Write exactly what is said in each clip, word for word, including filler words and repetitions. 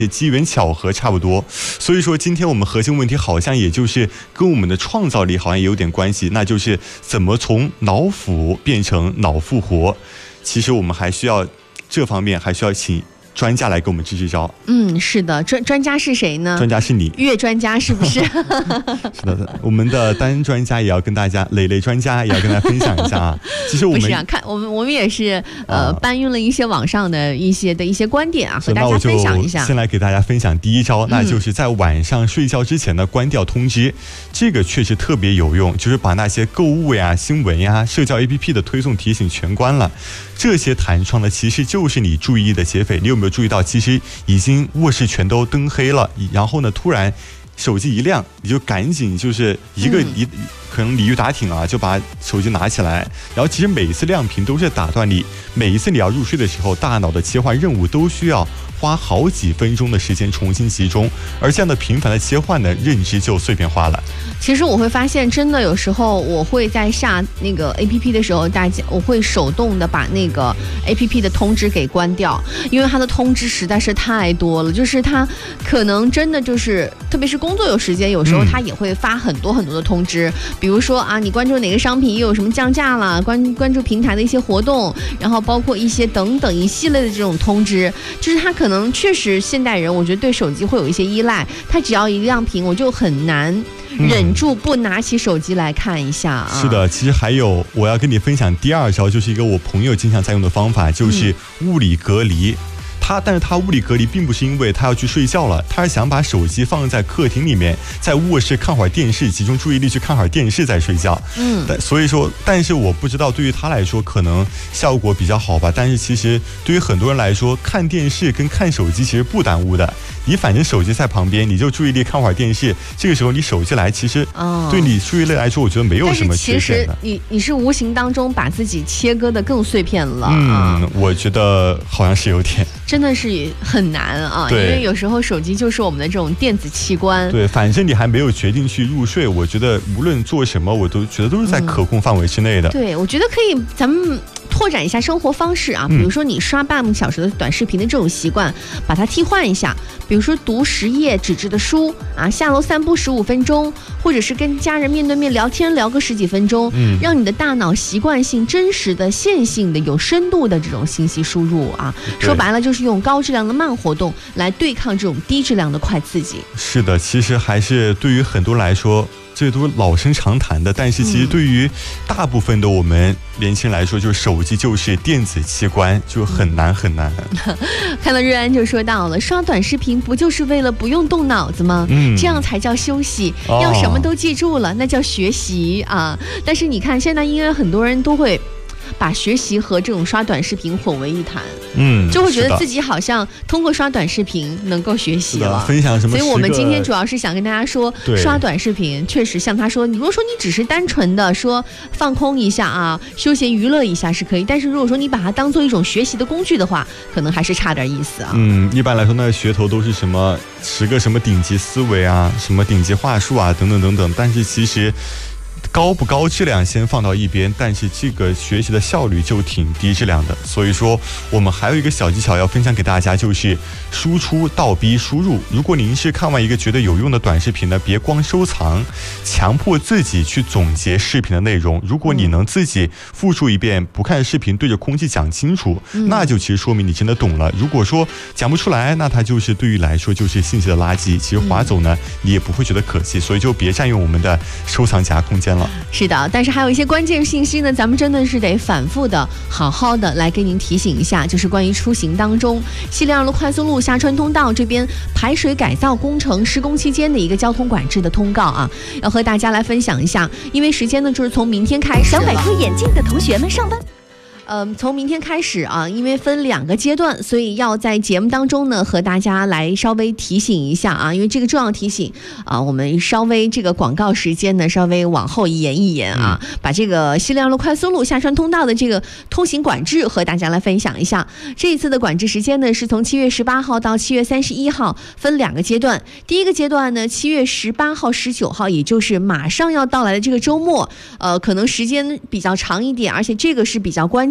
机缘巧合差不多。所以说今天我们核心问题好像也就是跟我们的创造力好像也有点关系，那就是怎么从脑腐变成脑复活。其实我们还需要这方面还需要请专家来给我们支支招。 嗯，是的，专专家是谁呢？ 专家是你， 岳专家是不是？ 是的，我们的丹专家也要跟大家，磊磊专家也要跟大家分享一下啊。其实我们不是啊，看我们我们也是呃、啊、搬运了一些网上的一些的一些观点啊，和大家分享一下。 先来给大家分享第一招，那就是在晚上睡觉之前呢关掉通知，嗯、这个确实特别有用，就是把那些购物呀、新闻呀、社交 A P P 的推送提醒全关了。这些弹窗呢，其实就是你注意力的劫匪。你有没有注意到，其实已经卧室全都灯黑了，然后呢，突然手机一亮，你就赶紧就是一个一、嗯、可能鲤鱼打挺啊，就把手机拿起来。然后其实每一次亮屏都是打断你，每一次你要入睡的时候，大脑的切换任务都需要花好几分钟的时间重新集中，而这样的频繁的切换呢，认知就碎片化了。 其实我会发现，真的有时候我会在下那个 A P P 的时候，大家我会手动的把那个 A P P 的通知给关掉，因为它的通知实在是太多了，就是它可能真的就是，特别是工作有时间，有时候它也会发很多很多的通知，嗯、比如说啊，你关注哪个商品又有什么降价了，关关注平台的一些活动，然后包括一些等等一系列的这种通知，就是它可能。可能确实现代人我觉得对手机会有一些依赖，它只要一亮屏我就很难忍住不拿起手机来看一下啊。 是的，其实还有我要跟你分享第二招，就是一个我朋友经常在用的方法，就是物理隔离。嗯他，但是他物理隔离并不是因为他要去睡觉了，他是想把手机放在客厅里面，在卧室看会儿电视，集中注意力去看会儿电视再睡觉。嗯，但所以说，但是我不知道对于他来说可能效果比较好吧。但是其实对于很多人来说，看电视跟看手机其实不耽误的。你反正手机在旁边，你就注意力看会儿电视，这个时候你手机来，其实对你注意力来说，我觉得没有什么缺陷的。 其实你你是无形当中把自己切割的更碎片了。 嗯，我觉得好像是有点。 真的是很难啊，因为有时候手机就是我们的这种电子器官。 对，反正你还没有决定去入睡，我觉得无论做什么，我都觉得都是在可控范围之内的。 嗯、对，我觉得可以，咱们拓展一下生活方式啊，比如说你刷半个小时的短视频的这种习惯，把它替换一下，比如说读十页纸质的书啊，下楼散步十五分钟，或者是跟家人面对面聊天聊个十几分钟，嗯，让你的大脑习惯性、真实的、线性的、有深度的这种信息输入啊，说白了就是用高质量的慢活动来对抗这种低质量的快刺激。 是的，其实还是对于很多人来说，这都老生常谈的，但是其实对于大部分的我们年轻人来说，就是手机就是电子器官，就很难很难。 看到瑞安就说到了，刷短视频不就是为了不用动脑子吗？嗯，这样才叫休息。哦、要什么都记住了，那叫学习啊。但是你看，现在应该很多人都会把学习和这种刷短视频混为一谈，嗯，就会觉得自己好像通过刷短视频能够学习了， 分享什么？ 所以我们今天主要是想跟大家说，刷短视频确实像他说，你如果说你只是单纯的说放空一下啊，休闲娱乐一下是可以，但是如果说你把它当做一种学习的工具的话，可能还是差点意思啊。 嗯，一般来说，那噱头都是什么十个什么顶级思维啊，什么顶级话术啊，等等等等，但是其实高不高质量先放到一边，但是这个学习的效率就挺低质量的。所以说我们还有一个小技巧要分享给大家，就是输出倒逼输入。如果您是看完一个觉得有用的短视频呢，别光收藏，强迫自己去总结视频的内容。如果你能自己复述一遍，不看视频对着空气讲清楚，嗯、那就其实说明你真的懂了。如果说讲不出来，那它就是对于来说就是信息的垃圾，其实划走呢、嗯、你也不会觉得可惜，所以就别占用我们的收藏夹空间了。 是的，但是还有一些关键信息呢，咱们真的是得反复的好好的来给您提醒一下，就是关于出行当中西林二路快速路下川通道这边排水改造工程施工期间的一个交通管制的通告啊，要和大家来分享一下。因为时间呢就是从明天开始， 想摆脱眼镜的同学们上班。 呃，从明天开始啊，因为分两个阶段，所以要在节目当中呢和大家来稍微提醒一下啊，因为这个重要提醒啊，我们稍微这个广告时间呢稍微往后延一延啊，嗯、把这个西林二路快速路下川通道的这个通行管制和大家来分享一下。这一次的管制时间呢是从七月十八号到七月三十一号，分两个阶段。第一个阶段呢，七月十八号、十九号，也就是马上要到来的这个周末，呃，可能时间比较长一点，而且这个是比较关键。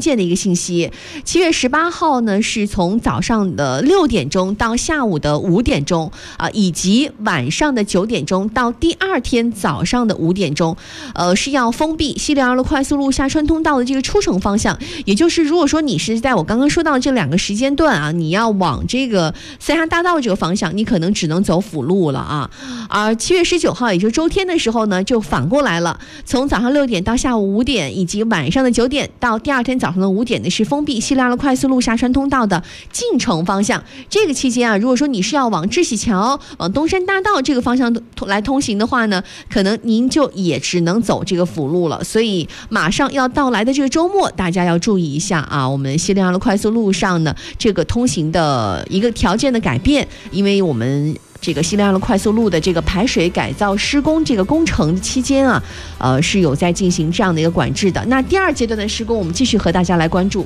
件的一个信息。七月十八号呢，是从早上的六点钟到下午的五点钟啊、呃，以及晚上的九点钟到第二天早上的五点钟，呃，是要封闭西陵二路快速路下川通道的这个出城方向。也就是如果说你是在我刚刚说到这两个时间段啊，你要往这个三峡大道这个方向，你可能只能走辅路了啊。而七月十九号，也就是周天的时候呢，就反过来了，从早上六点到下午五点，以及晚上的九点到第二天早上的五点呢，是封闭西陵二路快速路下川通道的进城方向。这个期间啊，如果说你是要往志喜桥、往东山大道这个方向来通行的话呢，可能您就也只能走这个辅路了。所以马上要到来的这个周末，大家要注意一下啊，我们西陵二路快速路上呢，这个通行的一个条件的改变，因为我们这个西陵二路快速路的这个排水改造施工这个工程期间啊，呃是有在进行这样的一个管制的。那第二阶段的施工，我们继续和大家来关注。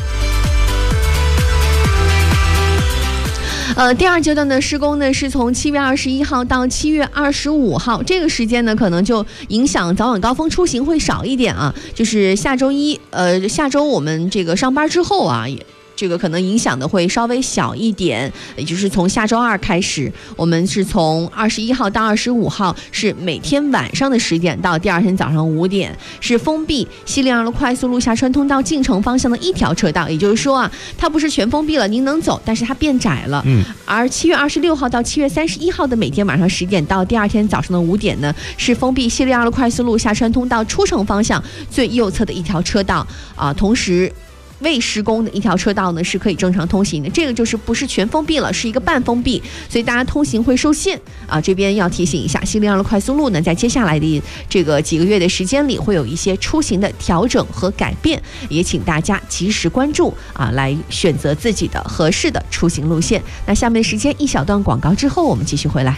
呃，第二阶段的施工呢，是从七月二十一号到七月二十五号，这个时间呢，可能就影响早晚高峰出行会少一点啊。就是下周一，呃，下周我们这个上班之后啊，也。这个可能影响的会稍微小一点，也就是从下周二开始，我们是从二十一号到二十五号，是每天晚上的十点到第二天早上五点，是封闭西陵二路快速路下川通道进城方向的一条车道。也就是说啊，它不是全封闭了，您能走，但是它变窄了。嗯。而七月二十六号到七月三十一号的每天晚上十点到第二天早上的五点呢，是封闭西陵二路快速路下川通道出城方向最右侧的一条车道啊，同时。未施工的一条车道呢是可以正常通行的，这个就是不是全封闭了，是一个半封闭，所以大家通行会受限啊。这边要提醒一下，西陵二路快速路呢，在接下来的这个几个月的时间里，会有一些出行的调整和改变，也请大家及时关注啊，来选择自己的合适的出行路线。那下面的时间一小段广告之后，我们继续回来。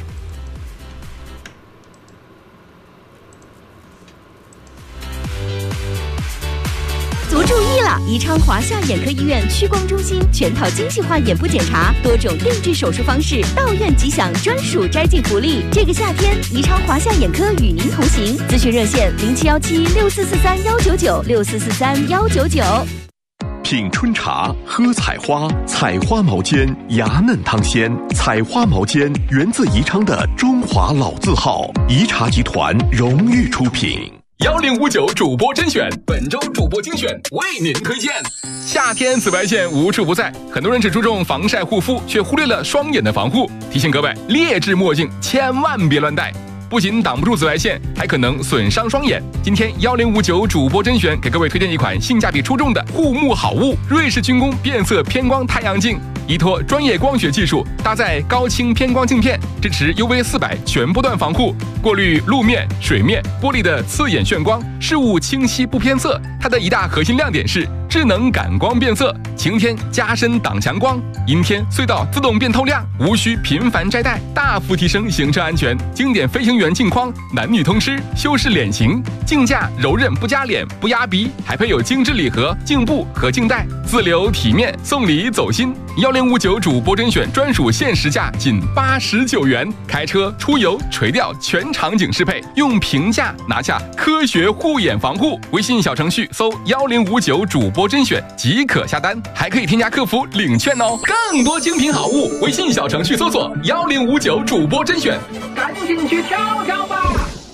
宜昌华夏眼科医院屈光中心全套精细化眼部检查，多种定制手术方式，到院即享专属摘镜福利。这个夏天，宜昌华夏眼科与您同行。咨询热线零七幺七六四四三幺九九六四四三幺九九。 品春茶，喝采花，采花毛尖，芽嫩汤鲜。采花毛尖源自宜昌的中华老字号，宜茶集团荣誉出品。 幺零五九主播甄选，本周主播精选为您推荐。夏天紫外线无处不在，很多人只注重防晒护肤，却忽略了双眼的防护。提醒各位，劣质墨镜千万别乱戴，不仅挡不住紫外线，还可能损伤双眼。今天幺零五九主播甄选给各位推荐一款性价比出众的护目好物——瑞士军工变色偏光太阳镜。依托专业光学技术，搭载高清偏光镜片，支持 U V 四百全波段防护，过滤路面、水面、玻璃的刺眼眩光，事物清晰不偏色。它的一大核心亮点是智能感光变色，晴天加深挡强光，阴天隧道自动变透亮，无需频繁摘戴，大幅提升行车安全。经典飞行员镜框，男女通吃，修饰脸型，镜架柔韧不夹脸不压鼻，还配有精致礼盒、镜布和镜带，自留体面，送礼走心。幺零五九主播甄选专属限时价仅八十九元，开车出游垂钓全场景适配，用平价拿下科学护眼防护。微信小程序搜幺零五九主播甄选即可下单，还可以添加客服领券哦。更多精品好物，微信小程序搜索幺零五九主播甄选，赶紧去挑挑吧。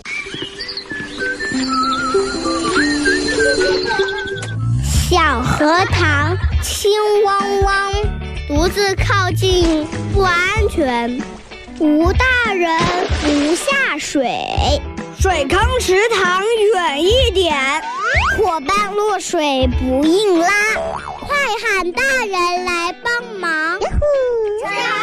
小荷塘青汪汪，独自靠近不安全，无大人不下水，水坑池塘远一点，伙伴落水不硬拉，快喊大人来